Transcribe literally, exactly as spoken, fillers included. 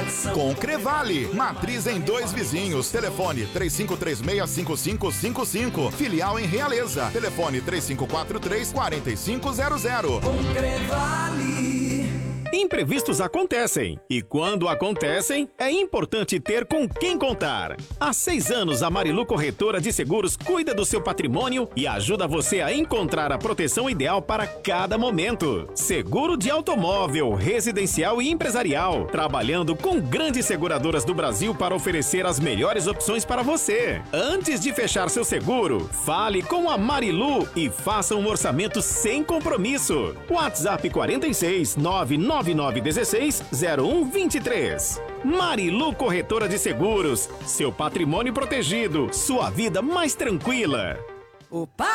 tradição. Com Crevale, matriz em Dois Vizinhos, telefone três cinco três seis, cinco cinco cinco cinco, filial em Realeza, telefone três cinco quatro três, quatro cinco zero zero. Com Crevale. Imprevistos acontecem e quando acontecem, é importante ter com quem contar. Há seis anos, a Marilu Corretora de Seguros cuida do seu patrimônio e ajuda você a encontrar a proteção ideal para cada momento. Seguro de automóvel, residencial e empresarial, trabalhando com grandes seguradoras do Brasil para oferecer as melhores opções para você. Antes de fechar seu seguro, fale com a Marilu e faça um orçamento sem compromisso. WhatsApp quarenta e seis, nove nove nove um seis, zero um dois três. Marilu Corretora de Seguros, seu patrimônio protegido, sua vida mais tranquila. Opa!